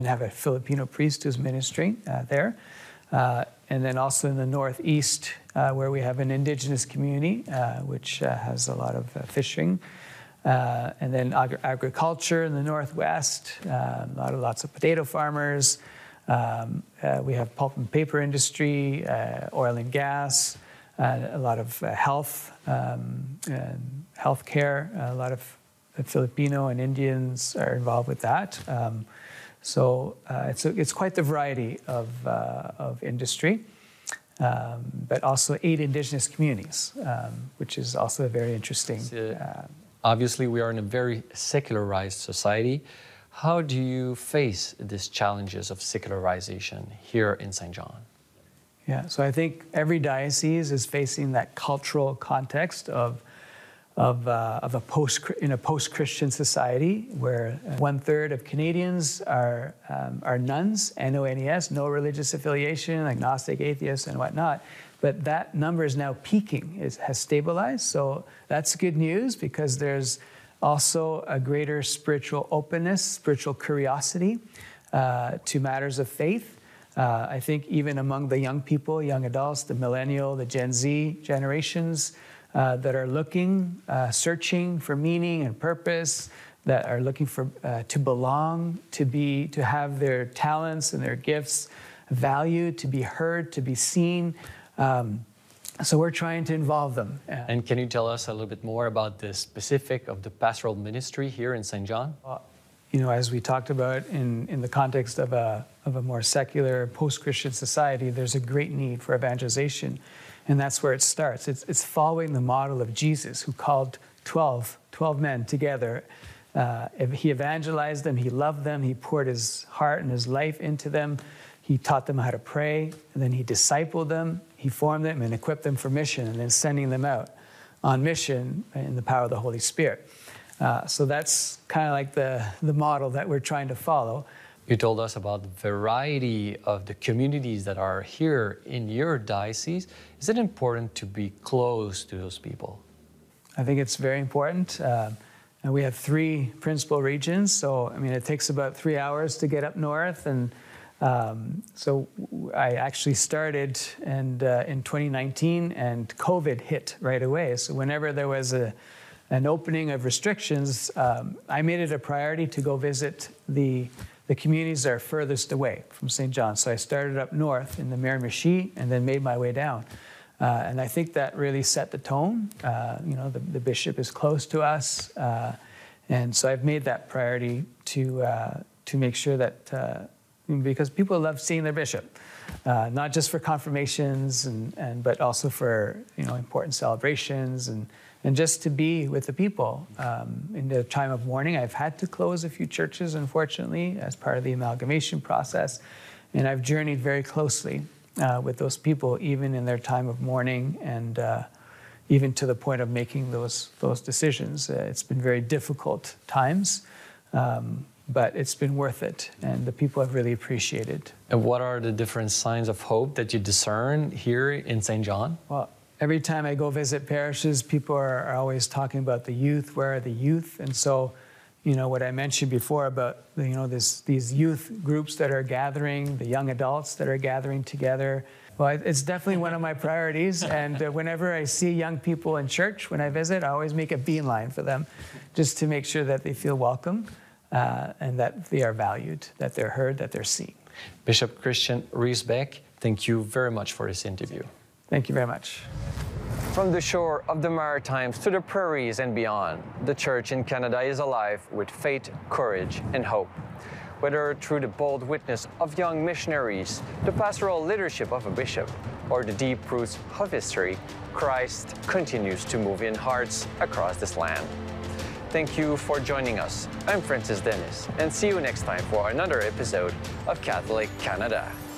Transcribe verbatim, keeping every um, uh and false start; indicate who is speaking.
Speaker 1: and have a Filipino priest who's ministering uh, there. Uh, and then also in the northeast, uh, where we have an indigenous community, uh, which uh, has a lot of uh, fishing. Uh, and then agri agriculture in the northwest, uh, a lot of lots of potato farmers. Um, uh, we have pulp and paper industry, uh, oil and gas, uh, a lot of uh, health, um, and healthcare. A lot of Filipino and Indians are involved with that. Um, so uh, it's, a, it's quite the variety of, uh, of industry, um, but also eight indigenous communities, um, which is also very interesting. Uh,
Speaker 2: Obviously, we are in a very secularized society. How do you face these challenges of secularization here in Saint John?
Speaker 1: Yeah, so I think every diocese is facing that cultural context of, of, uh, of a post, in a post-Christian society where one-third of Canadians are, um, are nuns, N O N E S, no religious affiliation, agnostic, atheists, and whatnot. But that number is now peaking, it has stabilized. So that's good news because there's also a greater spiritual openness, spiritual curiosity uh, to matters of faith. Uh, I think even among the young people, young adults, the millennial, the Gen Z generations uh, that are looking, uh, searching for meaning and purpose, that are looking for uh, to belong, to be, to have their talents and their gifts valued, to be heard, to be seen. Um, so we're trying to involve them.
Speaker 2: And can you tell us a little bit more about the specific of the pastoral ministry here in Saint John?
Speaker 1: Well, you know, as we talked about in, in the context of a, of a more secular post-Christian society, there's a great need for evangelization. And that's where it starts. It's, it's following the model of Jesus, who called twelve, twelve men together. Uh, he evangelized them, he loved them, he poured his heart and his life into them. He taught them how to pray, and then he discipled them, he formed them and equipped them for mission, and then sending them out on mission in the power of the Holy Spirit. Uh, so that's kind of like the, the model that we're trying to follow.
Speaker 2: You told us about the variety of the communities that are here in your diocese. Is it important to be close to those people?
Speaker 1: I think it's very important. Uh, and we have three principal regions, so I mean, it takes about three hours to get up north, and Um, so I actually started and, uh, in twenty nineteen, and COVID hit right away. So whenever there was a, an opening of restrictions, um, I made it a priority to go visit the, the communities that are furthest away from Saint John. So I started up north in the Miramichi and then made my way down. Uh, and I think that really set the tone. Uh, you know, the, the bishop is close to us. Uh, and so I've made that priority to, uh, to make sure that uh, because people love seeing their bishop, uh, not just for confirmations, and, and but also for, you know, important celebrations, and, and just to be with the people. Um, in the time of mourning, I've had to close a few churches, unfortunately, as part of the amalgamation process, and I've journeyed very closely uh, with those people, even in their time of mourning, and uh, even to the point of making those, those decisions. Uh, it's been very difficult times. Um, But it's been worth it, and the people have really appreciated.
Speaker 2: And what are the different signs of hope that you discern here in Saint John?
Speaker 1: Well, every time I go visit parishes, people are, are always talking about the youth. Where are the youth? And so, you know, what I mentioned before about, you know, this, these youth groups that are gathering, the young adults that are gathering together. Well, it's definitely one of my priorities. And uh, whenever I see young people in church, when I visit, I always make a beeline for them, just to make sure that they feel welcome. Uh, and that they are valued, that they're heard, that they're seen.
Speaker 2: Bishop Christian Riesbeck, thank you very much for this interview.
Speaker 1: Thank you very much.
Speaker 2: From the shore of the Maritimes to the prairies and beyond, the Church in Canada is alive with faith, courage, and hope. Whether through the bold witness of young missionaries, the pastoral leadership of a bishop, or the deep roots of history, Christ continues to move in hearts across this land. Thank you for joining us. I'm Francis Dennis, and see you next time for another episode of Catholic Canada.